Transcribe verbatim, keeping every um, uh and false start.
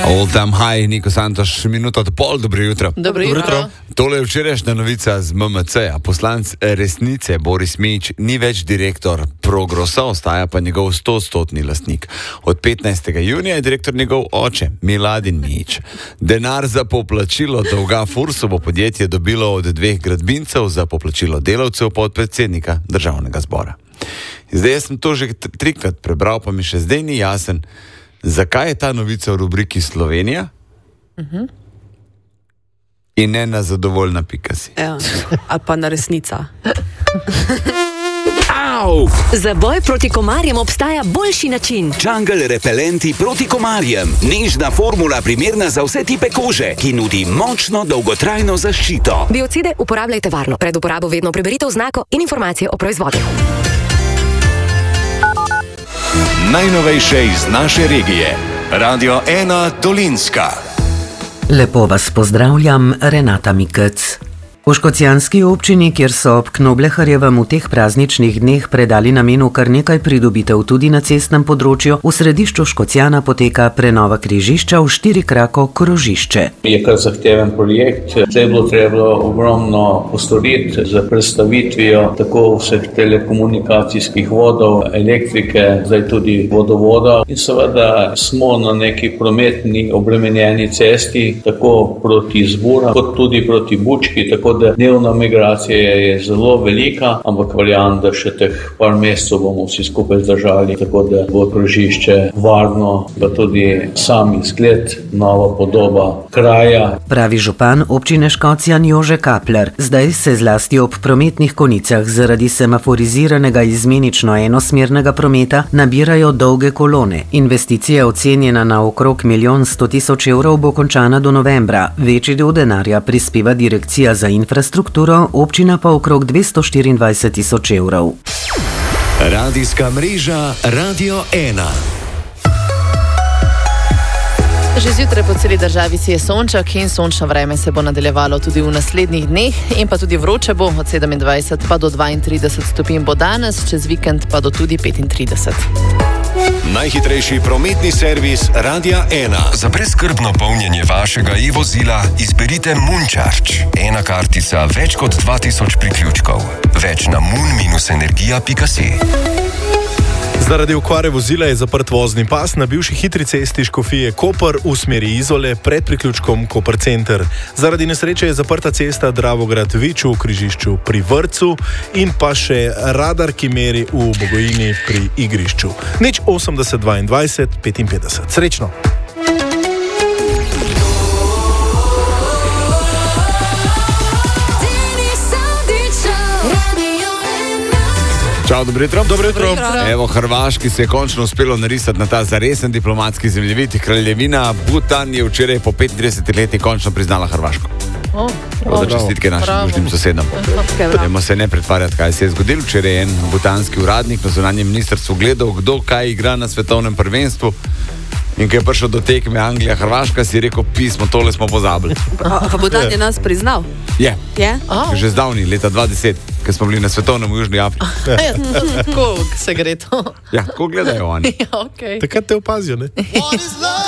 All time high, Niko Santoš, minuto do pol, dobro jutro. Dobro jutro. Tole je včerajšnja novica z M M C-a. Poslanc Resnice Boris Mijić ni več direktor Progrosa, ostaja pa njegov stotstotni lastnik. Od petnajstega junija je direktor njegov oče, Miladin Mijić. Denar za poplačilo dolga Fursu bo podjetje dobilo od dveh gradbincev, za poplačilo delavcev pa od predsednika državnega zbora. Zdaj jaz sem to že trikrat prebral, pa mi še zdaj ni jasen, zakaj je ta novica v rubriki Slovenija uh-huh. in ne na zadovoljna pika si. Ja, ali pa na Resnica. Au! Za boj proti komarjem obstaja boljši način. Jungle repelenti proti komarjem. Nežna formula, primerna za vse tipe kože, ki nudi močno dolgotrajno zaščito. Biocide uporabljajte varno. Pred uporabo vedno preberite oznako in informacije o proizvodu. Najnovejše iz naše regije. Radio ena Dolinska. Lepo vas pozdravljam, Renata Mikec. V škocjanski občini, kjer so ob Knobleharjevem v teh prazničnih dneh predali namenu kar nekaj pridobitev tudi na cestnem področju, v središču Škocjana poteka prenova križišča v štirikrako krožišče. Je kar zahteven projekt. Zdaj je bilo treba ogromno postoriti za predstavitvijo tako vseh telekomunikacijskih vodov, elektrike, zdaj tudi vodovoda. In seveda smo na neki prometni obremenjeni cesti, tako proti Zbura, kot tudi proti Bučki, tako da dnevna migracija je zelo velika, ampak verjamem, da še teh par mesecev bomo vsi skupaj zdržali, tako da bo krožišče varno, pa tudi sam izgled, nova podoba kraja. Pravi župan občine Škocjan Jože Kapler. Zdaj se zlasti ob prometnih konicah zaradi semaforiziranega izmenično enosmernega prometa nabirajo dolge kolone. Investicija ocenjena na okrog milijon sto tisoč evrov bo končana do novembra. Večji del denarja prispeva direkcija za infrastrukturo, občina pa okrog dvesto štiriindvajset tisoč evrov. Radijska mreža Radio ena. Že zjutraj po celi državi si je sončak in sončno vreme se bo nadaljevalo tudi v naslednjih dneh in pa tudi vroče bo, od sedemindvajset pa do dvaintrideset stopinj bo danes, čez vikend pa do tudi petintrideset. Najhitrejši prometni servis Radia ena. Za brezskrbno polnjenje vašega e-vozila izberite Moon-Charge. Ena kartica, več kot dva tisoč priključkov. Več na moon dash energija pika si. Zaradi okvare vozila je zaprt vozni pas na bivši hitri cesti Škofije Koper v smeri Izole pred priključkom Koper Center. Zaradi nesreče je zaprta cesta Dravograd-Vič v križišču pri Vrtcu in pa še radar, ki meri v Bogojini pri igrišču. Nič osemdeset dvaindvajset petinpetdeset. Srečno! Čau, dobro jutro. Dobro jutro. Evo, Hrvaški se je končno uspelo narisati na ta zaresen diplomatski zemljevid. Kraljevina Butan je včeraj po petintridesetih letih končno priznala Hrvaško. Oh, oh, čestitke našim južnim sosedom. Dajmo se ne pretvarjati, kaj se je zgodilo. Včeraj je en butanski uradnik na zunanjem ministrstvu gledal, kdo kaj igra na svetovnem prvenstvu. In ko je prišel do tekme Anglija-Hrvaška, si rekel, pismo, tole smo pozabili. Pa Butan je nas priznal? Je. Je? Oh. Že zdavni, leta dva tisoč deset, ko smo bili na svetovnem v Južni Afriki. Kako se gre to? Ja, ko gledajo oni. Ja, okay. Takrat te opazijo, ne?